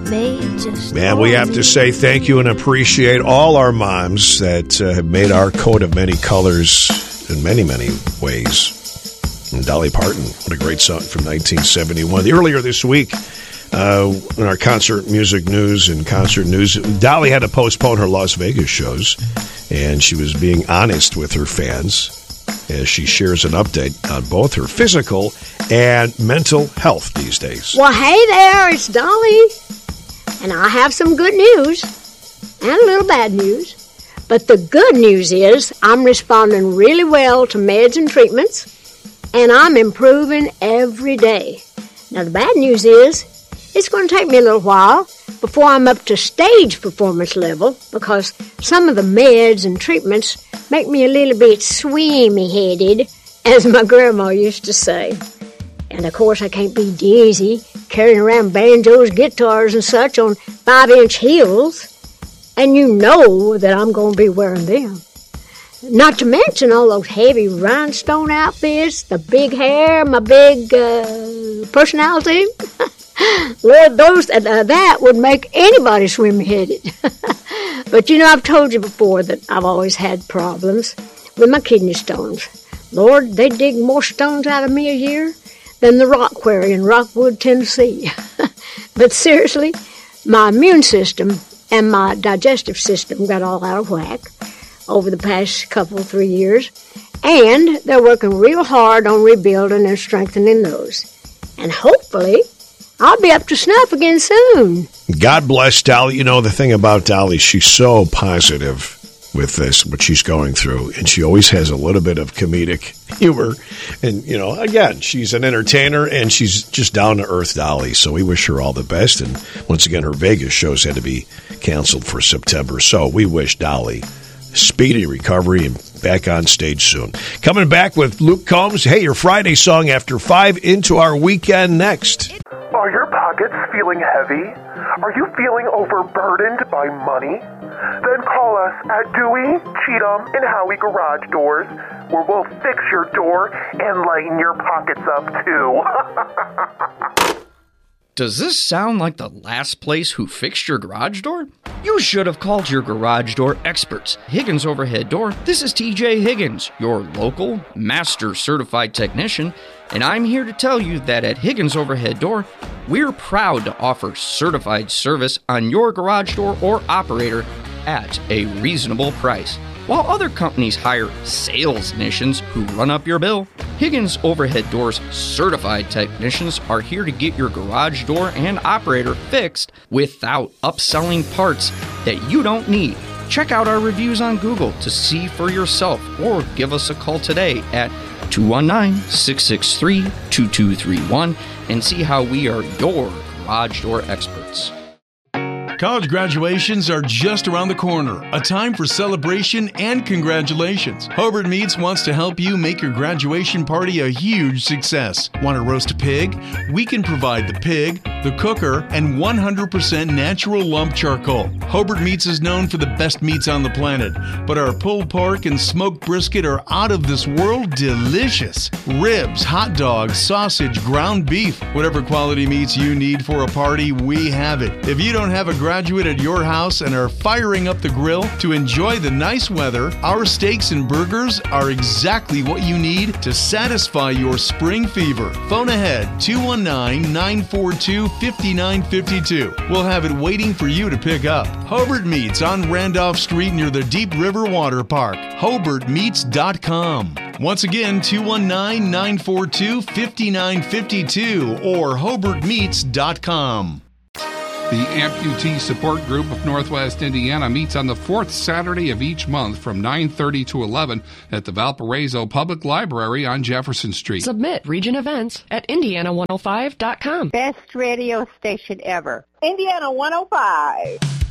They just Man, we have to say thank you and appreciate all our moms that have made our coat of many colors in many, many ways. And Dolly Parton, what a great song from 1971. Earlier this week, in our concert music news and concert news, Dolly had to postpone her Las Vegas shows, and she was being honest with her fans as she shares an update on both her physical and mental health these days. Well, hey there, it's Dolly, and I have some good news and a little bad news. But the good news is I'm responding really well to meds and treatments, and I'm improving every day. Now, the bad news is it's going to take me a little while before I'm up to stage performance level because some of the meds and treatments make me a little bit swimmy-headed, as my grandma used to say. And, of course, I can't be dizzy carrying around banjos, guitars, and such on 5-inch heels. And you know that I'm going to be wearing them. Not to mention all those heavy rhinestone outfits, the big hair, my big personality. Lord, that would make anybody swim-headed. But, you know, I've told you before that I've always had problems with my kidney stones. Lord, they dig more stones out of me a year than the rock quarry in Rockwood, Tennessee. But seriously, my immune system and my digestive system got all out of whack over the past 3 years, and they're working real hard on rebuilding and strengthening those. And hopefully, I'll be up to snuff again soon. God bless Dolly. You know, the thing about Dolly, she's so positive with this, what she's going through, and she always has a little bit of comedic humor. And, you know, again, she's an entertainer, and she's just down-to-earth Dolly, so we wish her all the best. And once again, her Vegas shows had to be canceled for September, so we wish Dolly speedy recovery and back on stage soon. Coming back with Luke Combs. Hey, your Friday song after 5 into our weekend next. Are your pockets feeling heavy? Are you feeling overburdened by money? Then call us at Dewey, Cheatham, and Howie Garage Doors, where we'll fix your door and lighten your pockets up too. Does this sound like the last place who fixed your garage door? You should have called your garage door experts. Higgins Overhead Door. This is TJ Higgins, your local master certified technician, and I'm here to tell you that at Higgins Overhead Door, we're proud to offer certified service on your garage door or operator at a reasonable price. While other companies hire sales technicians who run up your bill, Higgins Overhead Doors certified technicians are here to get your garage door and operator fixed without upselling parts that you don't need. Check out our reviews on Google to see for yourself or give us a call today at 219-663-2231 and see how we are your garage door experts. College graduations are just around the corner, a time for celebration and congratulations. Hobart Meats wants to help you make your graduation party a huge success. Want to roast a pig? We can provide the pig, the cooker, and 100% natural lump charcoal. Hobart Meats is known for the best meats on the planet, but our pulled pork and smoked brisket are out of this world delicious. Ribs, hot dogs, sausage, ground beef, whatever quality meats you need for a party, we have it. If you don't have a graduate at your house and are firing up the grill to enjoy the nice weather, our steaks and burgers are exactly what you need to satisfy your spring fever. Phone ahead, 219-942-5952. We'll have it waiting for you to pick up. Hobart Meats on Randolph Street near the Deep River Water Park. HobartMeats.com. Once again, 219-942-5952 or HobartMeats.com. The Amputee Support Group of Northwest Indiana meets on the fourth Saturday of each month from 9:30 to 11 at the Valparaiso Public Library on Jefferson Street. Submit region events at Indiana105.com. Best radio station ever. Indiana 105.